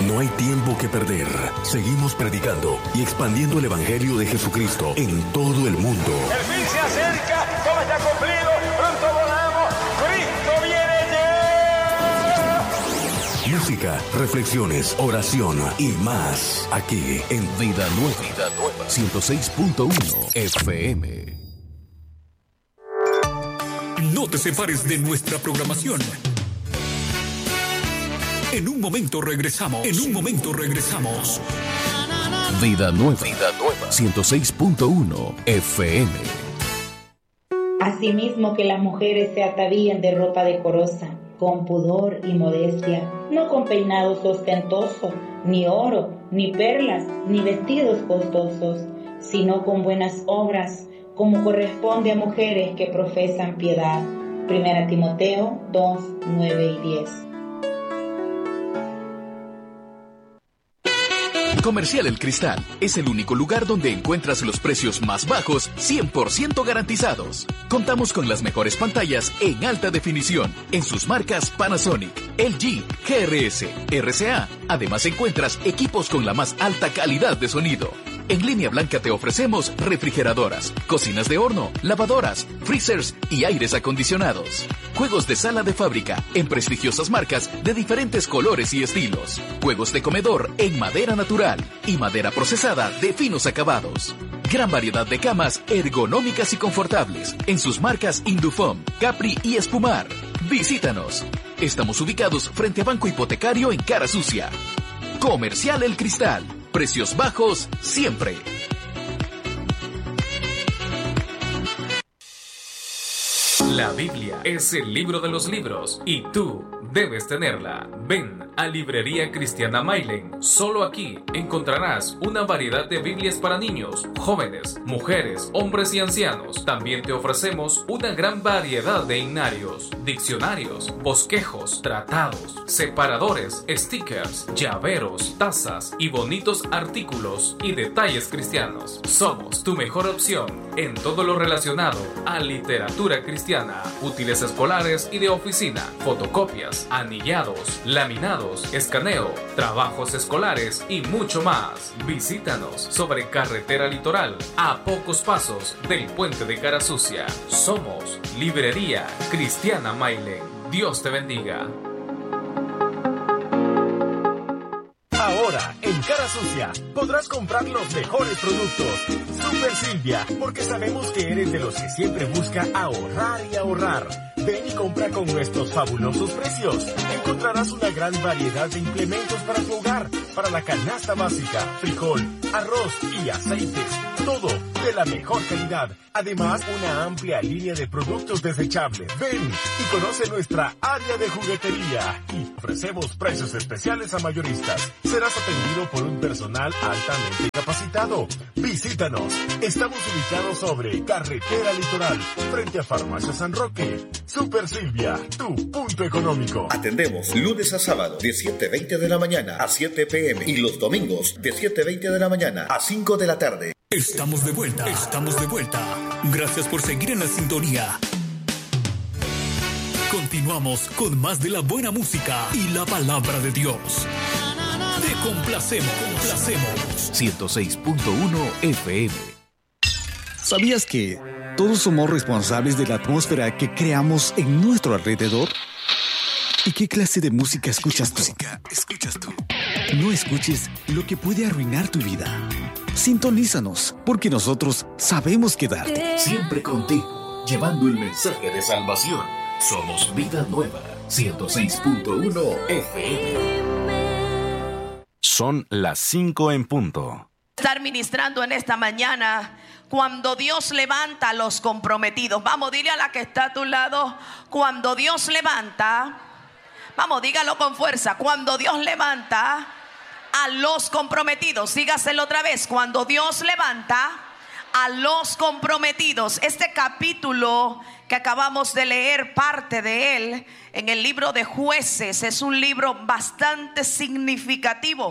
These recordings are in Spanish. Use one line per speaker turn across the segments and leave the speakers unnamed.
No hay tiempo que perder. Seguimos predicando y expandiendo el Evangelio de Jesucristo en todo el mundo.
El fin se acerca, todo está cumplido, pronto volamos, Cristo viene ya.
Música, reflexiones, oración y más aquí en Vida Nueva, 106.1 FM.
No te separes de nuestra programación. En un momento regresamos.
Vida Nueva, 106.1 FM.
Asimismo que las mujeres se atavíen de ropa decorosa, con pudor y modestia, no con peinados ostentosos, ni oro, ni perlas, ni vestidos costosos, sino con buenas obras, como corresponde a mujeres que profesan piedad. 1 Timoteo 2, 9 y 10.
Comercial El Cristal es el único lugar donde encuentras los precios más bajos 100% garantizados. Contamos con las mejores pantallas en alta definición en sus marcas Panasonic, LG, GRS, RCA. Además encuentras equipos con la más alta calidad de sonido. En línea blanca te ofrecemos refrigeradoras, cocinas de horno, lavadoras, freezers y aires acondicionados. Juegos de sala de fábrica en prestigiosas marcas de diferentes colores y estilos. Juegos de comedor en madera natural y madera procesada de finos acabados. Gran variedad de camas ergonómicas y confortables en sus marcas Indufom, Capri y Espumar. Visítanos. Estamos ubicados frente a Banco Hipotecario en Cara Sucia. Comercial El Cristal. Precios bajos siempre. La Biblia es el libro de los libros y tú debes tenerla. Ven a Librería Cristiana Mailen. Solo aquí encontrarás una variedad de Biblias para niños, jóvenes, mujeres, hombres y ancianos. También te ofrecemos una gran variedad de himnarios, diccionarios, bosquejos, tratados, separadores, stickers, llaveros, tazas y bonitos artículos y detalles cristianos. Somos tu mejor opción en todo lo relacionado a literatura cristiana, útiles escolares y de oficina, fotocopias, anillados, laminados, escaneo, trabajos escolares y mucho más. Visítanos sobre Carretera Litoral, a pocos pasos del puente de Cara Sucia. Somos Librería Cristiana Mailen. Dios te bendiga.
Ahora, en Cara Sucia, podrás comprar los mejores productos. Super Silvia, porque sabemos que eres de los que siempre busca ahorrar y ahorrar. Ven y compra con nuestros fabulosos precios. Encontrarás una gran variedad de implementos para tu hogar, para la canasta básica, frijol, arroz y aceites. Todo de la mejor calidad. Además, una amplia línea de productos desechables. Ven y conoce nuestra área de juguetería. Y ofrecemos precios especiales a mayoristas. Serás atendido por un personal altamente capacitado. Visítanos. Estamos ubicados sobre Carretera Litoral, frente a Farmacia San Roque. Super Silvia, tu punto económico.
Atendemos lunes a sábado de 7:20 de la mañana a 7 p.m. y los domingos de 7:20 de la mañana a 5 de la tarde.
Estamos de vuelta. Gracias por seguir en la sintonía. Continuamos con más de la buena música y la palabra de Dios. Te complacemos.
106.1 FM.
¿Sabías que todos somos responsables de la atmósfera que creamos en nuestro alrededor? ¿Y qué clase de música escuchas tú? No escuches lo que puede arruinar tu vida. Sintonízanos, porque nosotros sabemos quedarte.
Siempre contigo, llevando el mensaje de salvación. Somos Vida Nueva, 106.1 FM.
Son las 5 en punto.
Estar ministrando en esta mañana. Cuando Dios levanta a los comprometidos. Vamos, dile a la que está a tu lado. Cuando Dios levanta. Vamos, dígalo con fuerza. Cuando Dios levanta a los comprometidos. Dígaselo otra vez. Cuando Dios levanta a los comprometidos. Este capítulo que acabamos de leer, parte de él en el libro de Jueces, es un libro bastante significativo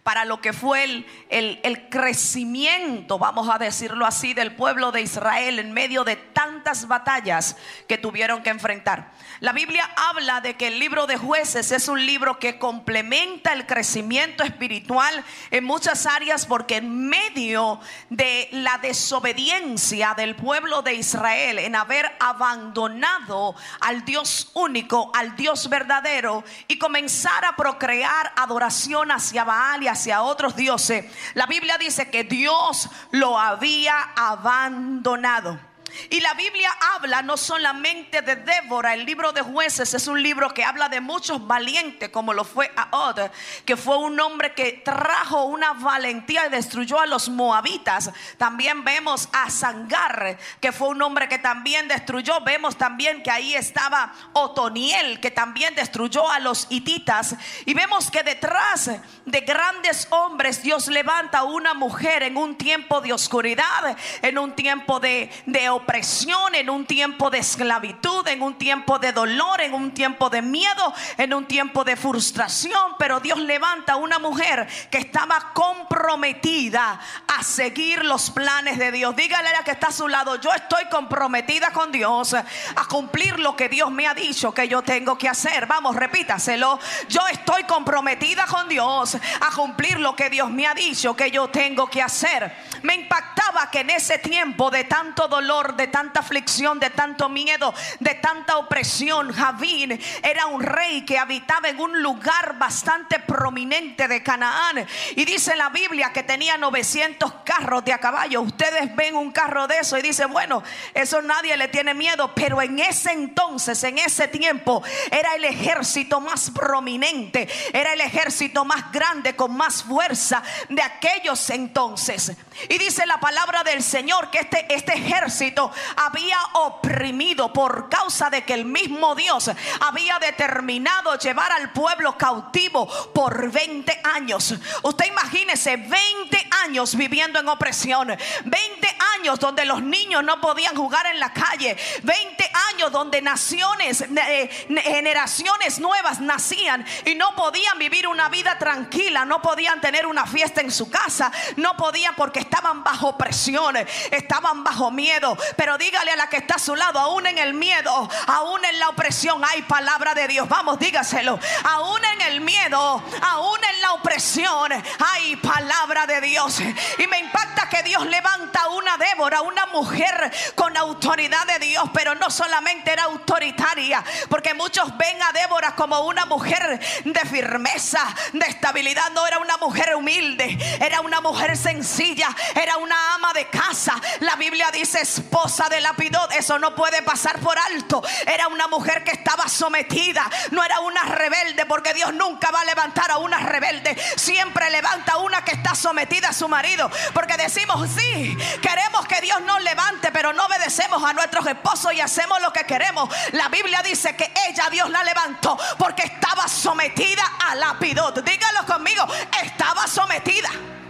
para lo que fue el crecimiento, vamos a decirlo así, del pueblo de Israel en medio de tantas batallas que tuvieron que enfrentar. La Biblia habla de que el libro de Jueces es un libro que complementa el crecimiento espiritual en muchas áreas, porque en medio de la desobediencia del pueblo de Israel en haber abandonado al Dios único, al Dios verdadero, y comenzar a procrear adoración hacia Baal y hacia otros dioses, la Biblia dice que Dios lo había abandonado. Y la Biblia habla no solamente de Débora. El libro de Jueces es un libro que habla de muchos valientes, como lo fue Ahod, que fue un hombre que trajo una valentía y destruyó a los moabitas. También vemos a Sangar, que fue un hombre que también destruyó. Vemos también que ahí estaba Otoniel, que también destruyó a los hititas. Y vemos que detrás de grandes hombres Dios levanta a una mujer en un tiempo de oscuridad, en un tiempo de opresión, en un tiempo de esclavitud, en un tiempo de dolor, en un tiempo de miedo, en un tiempo de frustración. Pero Dios levanta a una mujer que estaba comprometida a seguir los planes de Dios. Dígale a la que está a su lado: yo estoy comprometida con Dios a cumplir lo que Dios me ha dicho que yo tengo que hacer. Vamos, repítaselo: yo estoy comprometida con Dios a cumplir lo que Dios me ha dicho que yo tengo que hacer. Me impactaba que en ese tiempo de tanto dolor, de tanta aflicción, de tanto miedo, de tanta opresión, Javín era un rey que habitaba en un lugar bastante prominente de Canaán, y dice la Biblia que tenía 900 carros de a caballo. Ustedes ven un carro de eso y dicen: bueno, eso nadie le tiene miedo. Pero en ese entonces, en ese tiempo, era el ejército más prominente, era el ejército más grande, con más fuerza de aquellos entonces. Y dice la palabra del Señor que este ejército había oprimido, por causa de que el mismo Dios había determinado llevar al pueblo cautivo por 20 años. Usted imagínese 20 años viviendo en opresión, 20 años donde los niños no podían jugar en la calle, 20 años donde naciones, generaciones nuevas nacían y no podían vivir una vida tranquila, no podían tener una fiesta en su casa, no podían, porque estaban bajo presión, estaban bajo miedo. Pero dígale a la que está a su lado: aún en el miedo, aún en la opresión, hay palabra de Dios. Vamos, dígaselo: aún en el miedo, aún en la opresión, hay palabra de Dios. Y me impacta que Dios levanta a una Débora, una mujer con autoridad de Dios. Pero no solamente era autoritaria, porque muchos ven a Débora como una mujer de firmeza, de estabilidad. No, era una mujer humilde, era una mujer sencilla, era una ama de casa. La Biblia dice esposa de Lapidot. Eso no puede pasar por alto. Era una mujer que estaba sometida, no era una rebelde, porque Dios nunca va a levantar a una rebelde. Siempre levanta a una que está sometida a su marido, porque decimos: sí, queremos que Dios nos levante, pero no obedecemos a nuestros esposos y hacemos lo que queremos. La Biblia dice que ella, Dios la levantó porque estaba sometida a Lapidot. Dígalo conmigo: estaba sometida.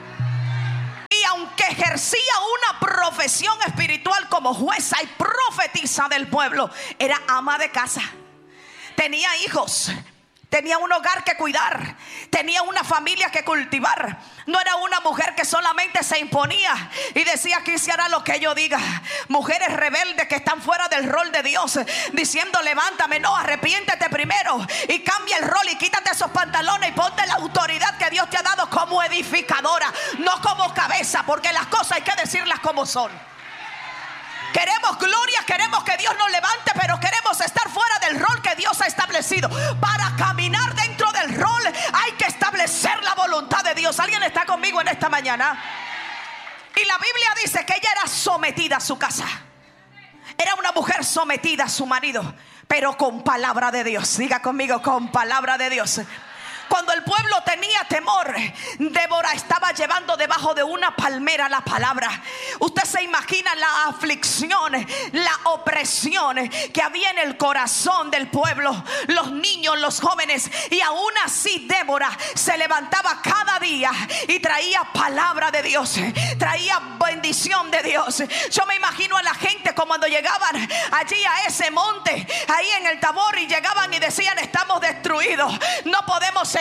Y aunque ejercía una profesión espiritual como jueza y profetisa del pueblo, era ama de casa. Tenía hijos, tenía un hogar que cuidar, tenía una familia que cultivar. No era una mujer que solamente se imponía y decía: aquí se hará lo que yo diga. Mujeres rebeldes que están fuera del rol de Dios, diciendo: levántame. No, arrepiéntete primero y cambia el rol y quítate esos pantalones y ponte la autoridad que Dios te ha dado como edificadora, no como cabeza, porque las cosas hay que decirlas como son. Queremos gloria, queremos que Dios nos levante, pero queremos estar fuera del rol que Dios ha establecido. Para caminar dentro del rol hay que establecer la voluntad de Dios. ¿Alguien está conmigo en esta mañana? Y la Biblia dice que ella era sometida a su casa. Era una mujer sometida a su marido, pero con palabra de Dios. Diga conmigo: con palabra de Dios. Cuando el pueblo tenía temor, Débora estaba llevando debajo de una palmera la palabra. Usted se imagina la aflicción, la opresión que había en el corazón del pueblo, los niños, los jóvenes. Y aún así Débora se levantaba cada día y traía palabra de Dios, traía bendición de Dios. Yo me imagino a la gente como cuando llegaban allí a ese monte, ahí en el Tabor, y llegaban y decían: estamos destruidos, no podemos seguir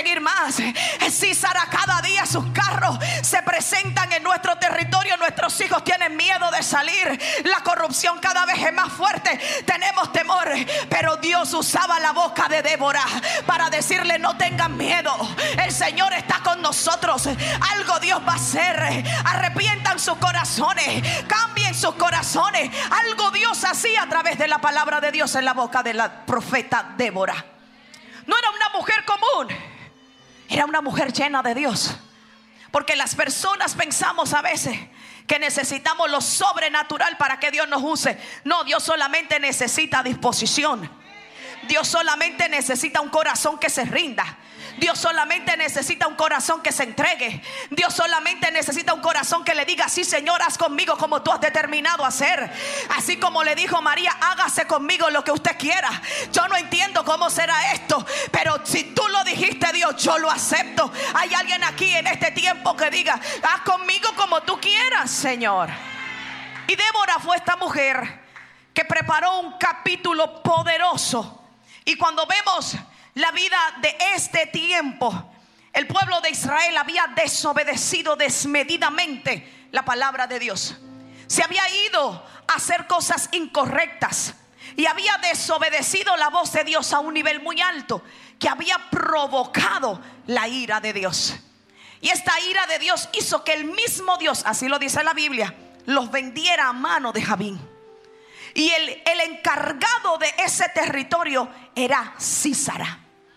seguir más. Císara, cada día sus carros se presentan en nuestro territorio. Nuestros hijos tienen miedo de salir. La corrupción cada vez es más fuerte. Tenemos temor. Pero Dios usaba la boca de Débora para decirle: no tengan miedo, el Señor está con nosotros. Algo Dios va a hacer. Arrepientan sus corazones, cambien sus corazones. Algo Dios hacía a través de la palabra de Dios en la boca de la profeta Débora. No era una mujer común, era una mujer llena de Dios. Porque las personas pensamos a veces que necesitamos lo sobrenatural para que Dios nos use. No, Dios solamente necesita disposición. Dios solamente necesita un corazón que se rinda. Dios solamente necesita un corazón que se entregue. Dios solamente necesita un corazón que le diga: sí, Señor, haz conmigo como tú has determinado hacer. Así como le dijo María: hágase conmigo lo que usted quiera. Yo no entiendo cómo será esto, pero si tú lo dijiste, Dios, yo lo acepto. Hay alguien aquí en este tiempo que diga: haz conmigo como tú quieras, Señor. Y Débora fue esta mujer que preparó un capítulo poderoso. Y cuando vemos la vida de este tiempo, el pueblo de Israel había desobedecido desmedidamente la palabra de Dios. Se había ido a hacer cosas incorrectas y había desobedecido la voz de Dios a un nivel muy alto, que había provocado la ira de Dios. Y esta ira de Dios hizo que el mismo Dios, así lo dice la Biblia, los vendiera a mano de Jabín. Y el encargado de ese territorio era Císara.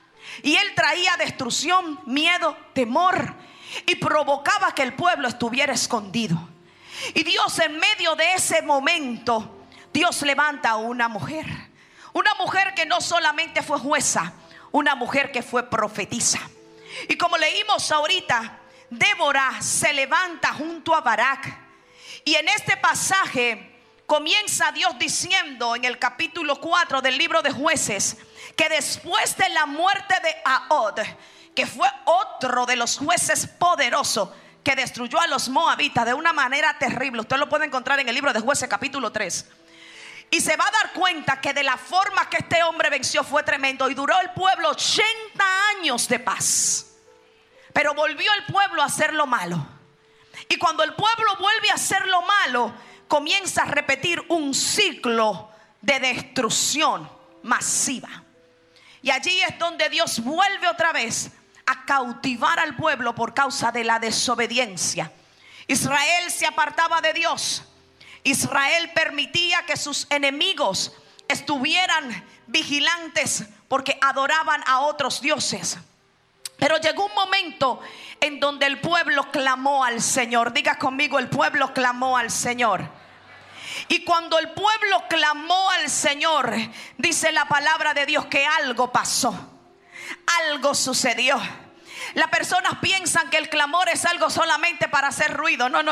Y él traía destrucción, miedo, temor, y provocaba que el pueblo estuviera escondido. Y Dios, en medio de ese momento, Dios levanta a una mujer. Una mujer que no solamente fue jueza, una mujer que fue profetisa. Y como leímos ahorita, Débora se levanta junto a Barak. Y en este pasaje comienza Dios diciendo en el capítulo 4 del libro de Jueces, que después de la muerte de Ahod, que fue otro de los jueces poderosos que destruyó a los moabitas de una manera terrible. Usted lo puede encontrar en el libro de Jueces capítulo 3. Y se va a dar cuenta que de la forma que este hombre venció fue tremendo. Y duró el pueblo 80 años de paz. Pero volvió el pueblo a hacer lo malo. Y cuando el pueblo vuelve a hacer lo malo, comienza a repetir un ciclo de destrucción masiva. Y allí es donde Dios vuelve otra vez a cautivar al pueblo por causa de la desobediencia. Israel se apartaba de Dios. Israel permitía que sus enemigos estuvieran vigilantes porque adoraban a otros dioses. Pero llegó un momento en donde el pueblo clamó al Señor. Diga conmigo: el pueblo clamó al Señor. Y cuando el pueblo clamó al Señor, dice la palabra de Dios que algo pasó, algo sucedió. Las personas piensan que el clamor es algo solamente para hacer ruido. No.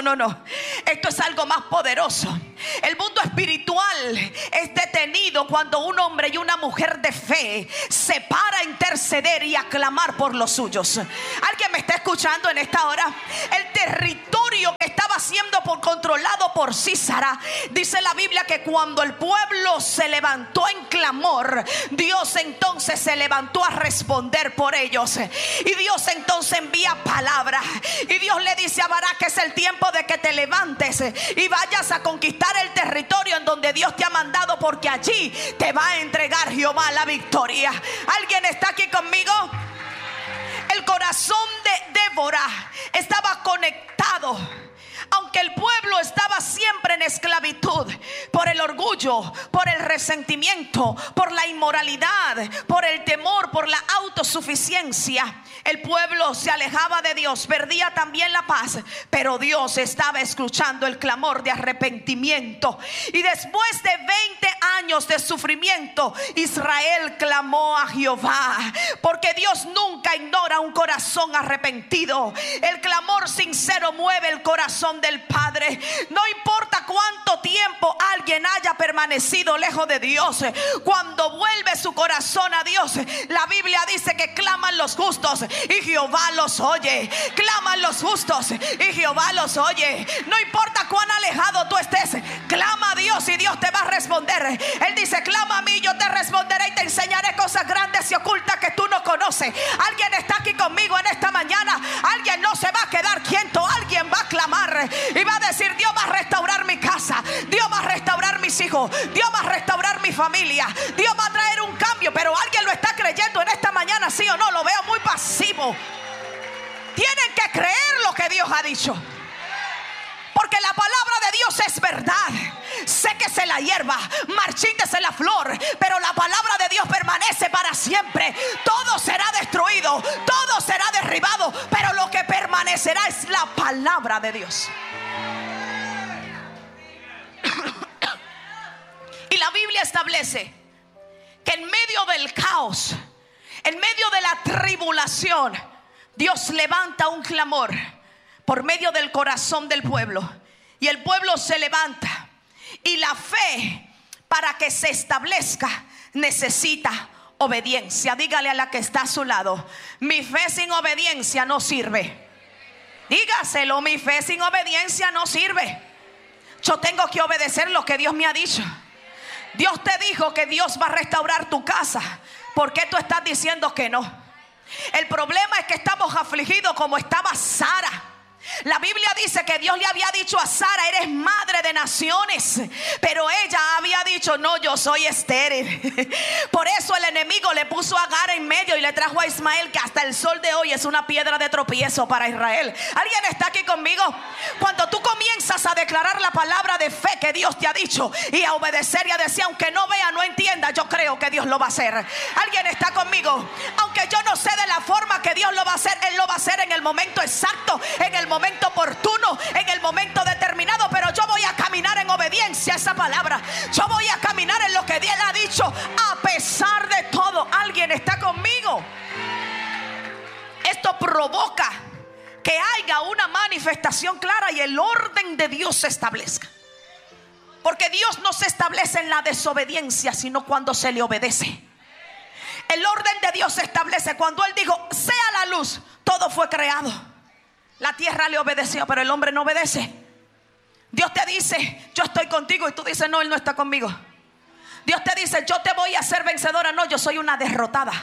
Esto es algo más poderoso. El mundo espiritual es detenido cuando un hombre y una mujer de fe se para a interceder y a clamar por los suyos. ¿Alguien me está escuchando en esta hora? El territorio que estaba siendo controlado por Císara, dice la Biblia que cuando el pueblo se levantó en clamor, Dios entonces se levantó a responder por ellos. Y Dios entonces envía palabra. Y Dios le dice a Barak que es el tiempo de que te levantes y vayas a conquistar el territorio en donde Dios te ha mandado, porque allí te va a entregar Jehová la victoria. ¿Alguien está aquí conmigo? El corazón de Débora estaba conectado. Aunque el pueblo estaba siempre en esclavitud por el orgullo, por el resentimiento, por la inmoralidad, por el temor, por la autosuficiencia, el pueblo se alejaba de Dios, perdía también la paz. Pero Dios estaba escuchando el clamor de arrepentimiento. Y después de 20 años de sufrimiento, Israel clamó a Jehová, porque Dios nunca ignora un corazón arrepentido. El clamor sincero mueve el corazón del Padre. No importa cuánto tiempo alguien haya permanecido lejos de Dios, cuando vuelve su corazón a Dios, la Biblia dice que claman los justos y Jehová los oye. Claman los justos y Jehová los oye. No importa cuán alejado tú estés, clama a Dios y Dios te va a responder. Él dice: clama a mí, yo te responderé y te enseñaré cosas grandes y ocultas que tú no conoces. Alguien está aquí conmigo en esta mañana. Alguien no se va a quedar quieto. Alguien va a clamar y va a decir: Dios va a restaurar mi casa, Dios va a restaurar mis hijos, Dios va a restaurar mi familia, Dios va a traer un cambio. Pero alguien lo está creyendo en esta mañana, ¿sí o no? Lo veo muy pasivo. Tienen que creer lo que Dios ha dicho, porque la palabra de Dios es verdad. Séquese la hierba, marchítese la flor, pero la palabra de Dios permanece para siempre. Todo será destruido, todo será derribado, pero lo que permanecerá es la palabra de Dios. Y la Biblia establece que en medio del caos, en medio de la tribulación, Dios levanta un clamor por medio del corazón del pueblo. Y el pueblo se levanta. Y la fe, para que se establezca, necesita obediencia. Dígale a la que está a su lado: mi fe sin obediencia no sirve. Dígaselo: mi fe sin obediencia no sirve. Yo tengo que obedecer lo que Dios me ha dicho. Dios te dijo que Dios va a restaurar tu casa. ¿Por qué tú estás diciendo que no? El problema es que estamos afligidos como estaba Sara. La Biblia dice que Dios le había dicho a Sara: eres madre de naciones. Pero ella había dicho: no, yo soy estéril. Por eso el enemigo le puso a Agar en medio y le trajo a Ismael, que hasta el sol de hoy es una piedra de tropiezo para Israel. ¿Alguien está aquí conmigo? Cuando tú comienzas a declarar la palabra de fe que Dios te ha dicho y a obedecer y a decir: aunque no vea, no entienda, yo creo que Dios lo va a hacer. ¿Alguien está conmigo? Aunque yo no sé de la forma que Dios lo va a hacer, Él lo va a hacer en el momento exacto, en el momento oportuno, en el momento determinado. Pero yo voy a caminar en obediencia a esa palabra. Yo voy a caminar en lo que Dios ha dicho, a pesar de todo. ¿Alguien está conmigo? Esto provoca que haya una manifestación clara y el orden de Dios se establezca. Porque Dios no se establece en la desobediencia, sino cuando se le obedece. El orden de Dios se establece cuando Él dijo: sea la luz. Todo fue creado. La tierra le obedeció, pero el hombre no obedece. Dios te dice: yo estoy contigo, y tú dices: no, Él no está conmigo. Dios te dice: yo te voy a hacer vencedora. No, yo soy una derrotada.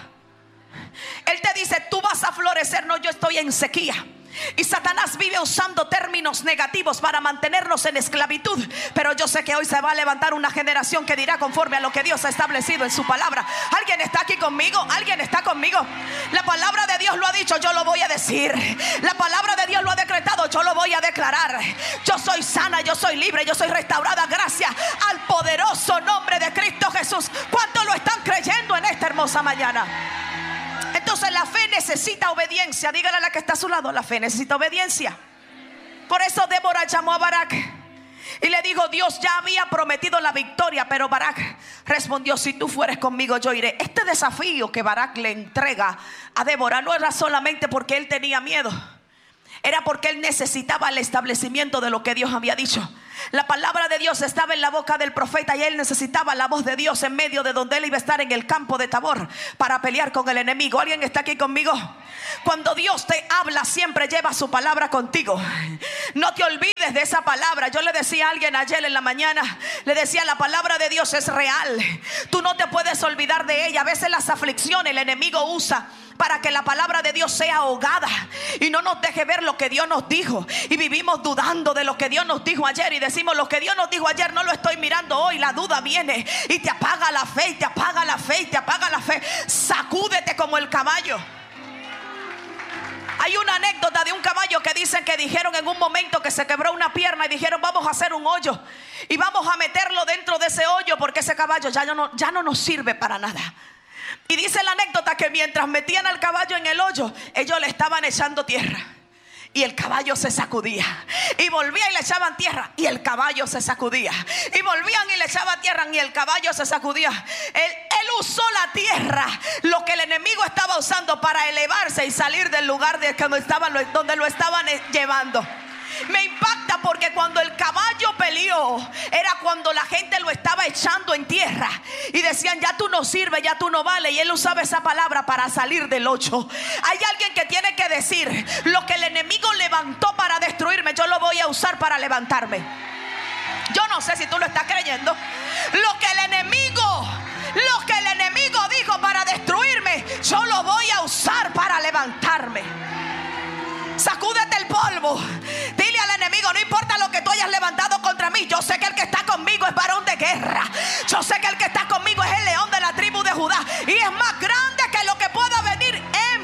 Él te dice: tú vas a florecer. No, yo estoy en sequía. Y Satanás vive usando términos negativos para mantenernos en esclavitud. Pero yo sé que hoy se va a levantar una generación que dirá conforme a lo que Dios ha establecido en su palabra. ¿Alguien está aquí conmigo? ¿Alguien está conmigo? La palabra de Dios lo ha dicho, yo lo voy a decir. La palabra de Dios lo ha decretado, yo lo voy a declarar. Yo soy sana, yo soy libre, yo soy restaurada gracias al poderoso nombre de Cristo Jesús. ¿Cuántos lo están creyendo en esta hermosa mañana? Entonces la fe necesita obediencia. Dígale a la que está a su lado: la fe necesita obediencia. Por eso Débora llamó a Barak y le dijo: Dios ya había prometido la victoria. Pero Barak respondió: si tú fueres conmigo, yo iré. Este desafío que Barak le entrega a Débora no era solamente porque él tenía miedo, era porque él necesitaba el establecimiento de lo que Dios había dicho. La palabra de Dios estaba en la boca del profeta y él necesitaba la voz de Dios en medio de donde él iba a estar en el campo de Tabor para pelear con el enemigo. ¿Alguien está aquí conmigo? Cuando Dios te habla, siempre lleva su palabra contigo. No te olvides de esa palabra. Yo le decía a alguien ayer en la mañana, le decía: la palabra de Dios es real. Tú no te puedes olvidar de ella. A veces las aflicciones el enemigo usa para que la palabra de Dios sea ahogada y no nos deje ver lo que Dios nos dijo. Y vivimos dudando de lo que Dios nos dijo ayer y decimos: lo que Dios nos dijo ayer no lo estoy mirando hoy. La duda viene y te apaga la fe, y te apaga la fe, y te apaga la fe. Sacúdete como el caballo. Hay una anécdota de un caballo que dicen que dijeron en un momento que se quebró una pierna y dijeron: vamos a hacer un hoyo y vamos a meterlo dentro de ese hoyo porque ese caballo ya no nos sirve para nada. Y dice la anécdota que mientras metían al caballo en el hoyo, ellos le estaban echando tierra y el caballo se sacudía, y volvían y le echaban tierra y el caballo se sacudía, y volvían y le echaban tierra y el caballo se sacudía. Él usó la tierra, lo que el enemigo estaba usando, para elevarse y salir del lugar donde lo estaban llevando. Me impacta porque cuando el caballo peleó era cuando la gente lo estaba echando en tierra y decían: ya tú no sirves, ya tú no vales. Y él usaba esa palabra para salir del hoyo. Hay alguien que tiene que decir: lo que el enemigo levantó para destruirme, yo lo voy a usar para levantarme. Yo no sé si tú lo estás creyendo. Lo que el enemigo dijo para destruirme, yo lo voy a usar para levantarme. Sacúdete el polvo. Dile al enemigo: no importa lo que tú hayas levantado contra mí, yo sé que el que está conmigo es varón de guerra. Yo sé que el que está conmigo es el león de la tribu de Judá, y es más grande que lo que pueda venir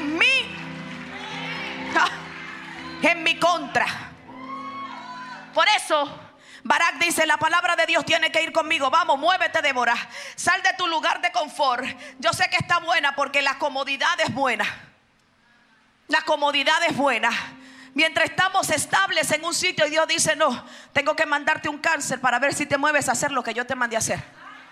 en mi contra. Por eso Barak dice: la palabra de Dios tiene que ir conmigo. Vamos, muévete, Débora. Sal de tu lugar de confort. Yo sé que está buena porque la comodidad es buena. La comodidad es buena. Mientras estamos estables en un sitio y Dios dice: no, tengo que mandarte un cáncer para ver si te mueves a hacer lo que yo te mandé a hacer.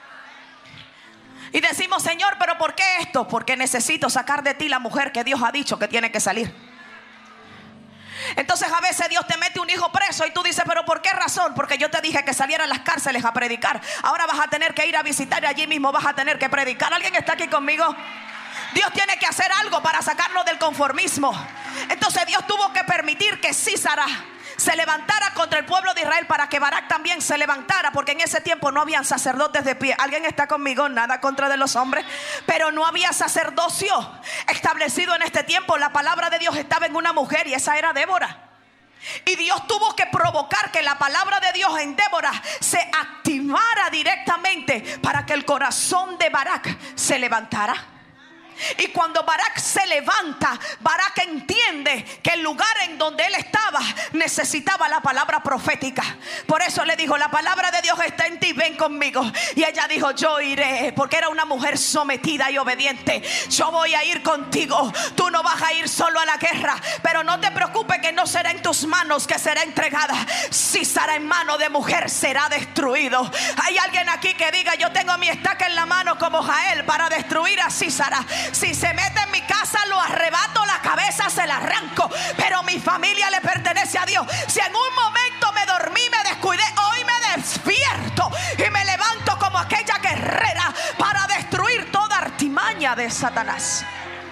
Y decimos: Señor, ¿pero por qué esto? Porque necesito sacar de ti la mujer que Dios ha dicho que tiene que salir. Entonces a veces Dios te mete un hijo preso y tú dices: ¿pero por qué razón? Porque yo te dije que saliera a las cárceles a predicar. Ahora vas a tener que ir a visitar y allí mismo vas a tener que predicar. ¿Alguien está aquí conmigo? Dios tiene que hacer algo para sacarnos del conformismo. Entonces Dios tuvo que permitir que Sísara se levantara contra el pueblo de Israel para que Barak también se levantara, porque en ese tiempo no habían sacerdotes de pie. ¿Alguien está conmigo? Nada contra de los hombres, pero no había sacerdocio establecido en este tiempo. La palabra de Dios estaba en una mujer y esa era Débora. Y Dios tuvo que provocar que la palabra de Dios en Débora se activara directamente para que el corazón de Barak se levantara. Y cuando Barak se levanta, Barak entiende que el lugar en donde él estaba necesitaba la palabra profética. Por eso le dijo: la palabra de Dios está en ti, ven conmigo. Y ella dijo: yo iré, porque era una mujer sometida y obediente. Yo voy a ir contigo. Tú no vas a ir solo a la guerra, pero no te preocupes, que no será en tus manos que será entregada. Si será en mano de mujer, será destruido. Hay alguien aquí que diga: yo tengo mi estaca en la mano como Jael para destruir a Sísara. Si se mete en mi casa, lo arrebato, la cabeza se la arranco, pero mi familia le pertenece a Dios. Si en un momento me dormí, me descuidé, hoy me despierto y me levanto como aquella guerrera para destruir toda artimaña de Satanás.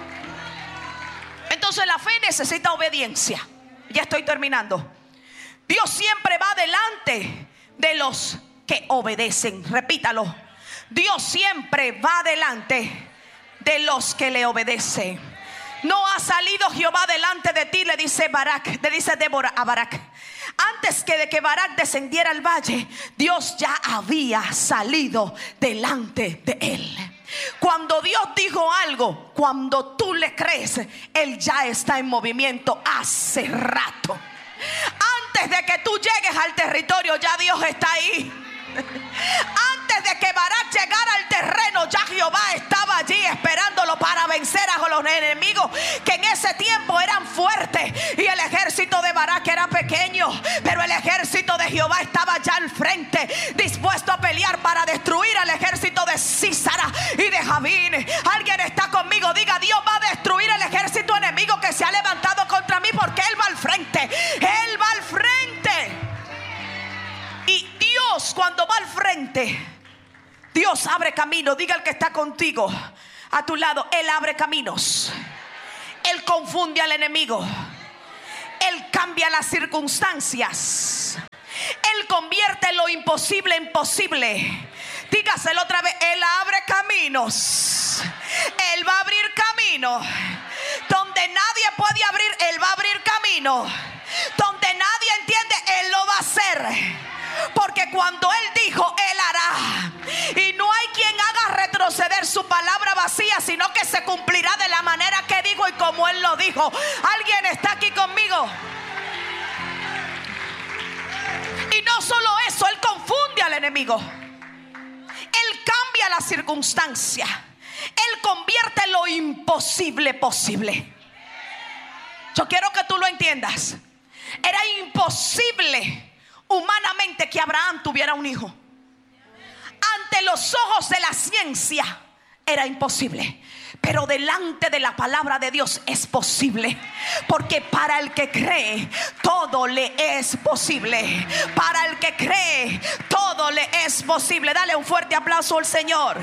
Entonces la fe necesita obediencia. Ya estoy terminando. Dios siempre va delante de los que obedecen. Repítalo: Dios siempre va delante de los que le obedecen. No ha salido Jehová delante de ti, le dice Débora a Barak. Antes de que Barak descendiera al valle, Dios ya había salido delante de él. Cuando Dios dijo algo, cuando tú le crees, Él ya está en movimiento hace rato. Antes de que tú llegues al territorio, ya Dios está ahí. Antes de que Barak llegara al terreno, ya Jehová estaba allí esperándolo para vencer a los enemigos que en ese tiempo eran fuertes. Y el ejército de Barak era pequeño, pero el ejército de Jehová estaba ya al frente, dispuesto a pelear para destruir al ejército de Sísara y de Jabín. Alguien está conmigo, diga: Dios va a destruir el ejército enemigo que se ha levantado contra mí, porque Él va al frente. Él va al frente. Y Dios, cuando va al frente, Dios abre camino. Diga el que está contigo a tu lado: Él abre caminos. Él confunde al enemigo. Él cambia las circunstancias. Él convierte lo imposible en posible. Dígaselo otra vez: Él abre caminos. Él va a abrir camino. Donde nadie puede abrir, Él va a abrir camino. Donde nadie entiende, Él lo va a hacer. Porque cuando Él dijo, Él hará. Y no hay quien haga retroceder su palabra vacía, sino que se cumplirá de la manera que dijo y como Él lo dijo. ¿Alguien está aquí conmigo? Y no solo eso, Él confunde al enemigo. Él cambia la circunstancia. Él convierte lo imposible posible. Yo quiero que tú lo entiendas. Era imposible humanamente que Abraham tuviera un hijo. Ante los ojos de la ciencia era imposible. Pero delante de la palabra de Dios es posible, porque para el que cree todo le es posible. Para el que cree todo le es posible. Dale un fuerte aplauso al Señor.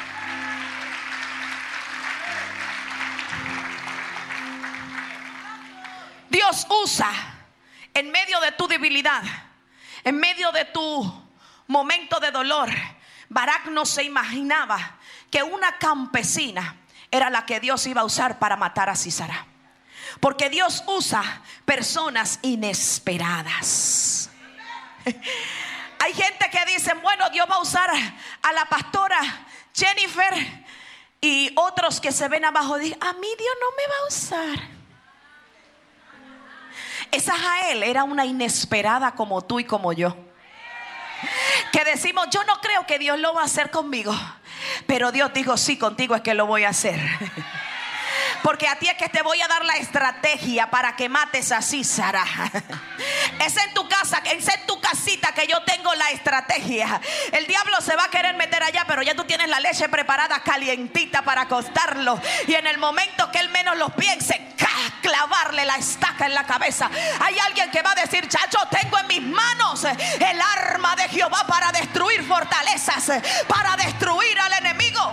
Dios usa en medio de tu debilidad, en medio de tu momento de dolor. Barak no se imaginaba que una campesina era la que Dios iba a usar para matar a Sísara, porque Dios usa personas inesperadas. Hay gente que dice, bueno, Dios va a usar a la pastora Jennifer, y otros que se ven abajo dicen, a mí Dios no me va a usar. Esa Jael era una inesperada como tú y como yo, que decimos, yo no creo que Dios lo va a hacer conmigo, pero Dios dijo, sí, contigo es que lo voy a hacer. Porque a ti es que te voy a dar la estrategia para que mates a Sísara. Es en tu casa, es en tu casita que yo tengo la estrategia. El diablo se va a querer meter allá, pero ya tú tienes la leche preparada calientita para acostarlo. Y en el momento que él menos lo piense, clavarle la estaca en la cabeza. Hay alguien que va a decir, chacho, tengo en mis manos el arma de Jehová para destruir fortalezas, para destruir al enemigo.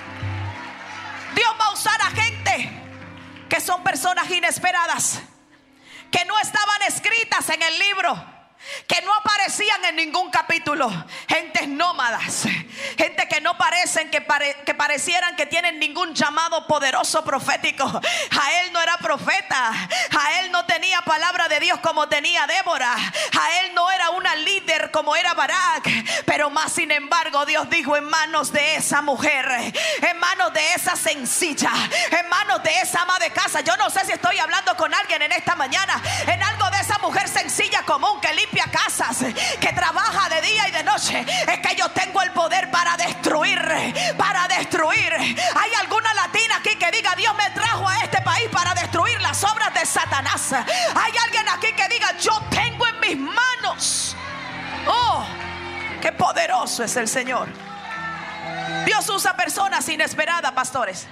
Dios va a usar a gente que son personas inesperadas, que no estaban escritas en el libro, que no aparecían en ningún capítulo. Gentes nómadas, gente que no parecen, que parecieran que tienen ningún llamado poderoso profético. Jael no era profeta, Jael no tenía palabra de Dios como tenía Débora, Jael no era una líder como era Barak. Pero más sin embargo Dios dijo, en manos de esa mujer, en manos de esa sencilla, en manos de esa ama de casa. Yo no sé si estoy hablando con alguien en esta mañana, en algo de esa mujer sencilla, común, que limpia casas, que trabaja de día y de noche. Es que yo tengo el poder para destruir, para destruir. Hay alguna latina aquí que diga, Dios me trajo a este país para destruir las obras de Satanás. Hay alguien aquí que diga, yo tengo en mis manos. Oh, qué poderoso es el Señor. Dios usa personas inesperadas, pastores.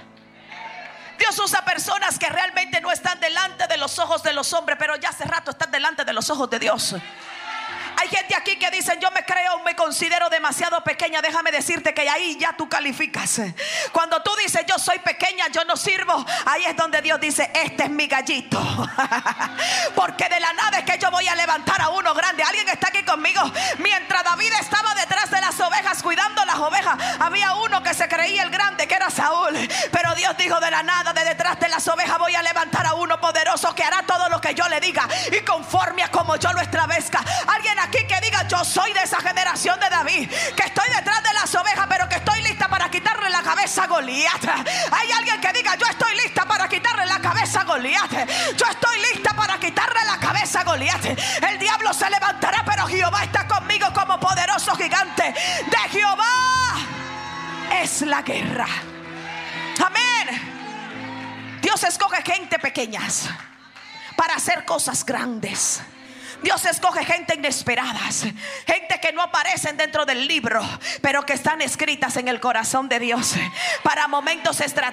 Dios usa personas que realmente no están delante de los ojos de los hombres, pero ya hace rato están delante de los ojos de Dios. Hay gente aquí que dicen, yo me considero demasiado pequeña. Déjame decirte que ahí ya tú calificas. Cuando tú dices, yo soy pequeña, yo no sirvo, ahí es donde Dios dice, este es mi gallito. Porque de la nada es que yo voy a levantar a uno grande. ¿Alguien está aquí conmigo? Mientras David estaba detrás de las ovejas, cuidando las ovejas, había uno que se creía el grande, que era Saúl. Pero Dios dijo, de la nada, de detrás de las ovejas voy a levantar a uno poderoso, que hará todo lo que yo le diga y conforme a como yo lo establezca. Alguien aquí que diga, yo soy de esa generación de David, que estoy detrás de las ovejas, pero que estoy lista para quitarle la cabeza a Goliat. Hay alguien que diga, yo estoy lista para quitarle la cabeza a Goliat. Yo estoy lista para quitarle la cabeza a Goliat. El diablo se levantará, pero Jehová está conmigo como poderoso gigante. De Jehová es la guerra. Amén. Dios escoge gente pequeñas para hacer cosas grandes. Dios escoge gente inesperadas, gente que no aparecen dentro del libro, pero que están escritas en el corazón de Dios para momentos estratégicos.